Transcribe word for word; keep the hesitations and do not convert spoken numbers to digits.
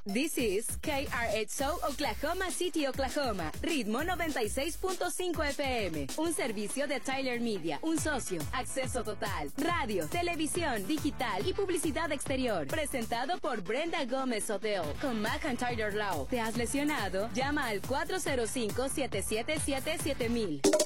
This is K R X O Oklahoma City, Oklahoma. Ritmo noventa y seis punto cinco F M. Un servicio de Tyler Media. Un socio. Acceso total. Radio, televisión, digital y publicidad exterior. Presentado por Brenda Gómez Hotel. Con McIntyre Law. ¿Te has lesionado? Llama al cuatro cero cinco, siete siete siete, siete mil.